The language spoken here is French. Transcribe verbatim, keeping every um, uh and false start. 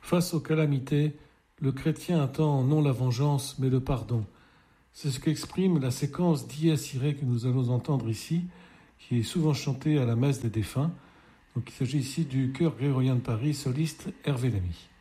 Face aux calamités, le chrétien attend non la vengeance, mais le pardon. C'est ce qu'exprime la séquence Dies Irae que nous allons entendre ici, qui est souvent chantée à la messe des défunts. Donc, il s'agit ici du chœur grégorien de Paris, soliste Hervé Lamy.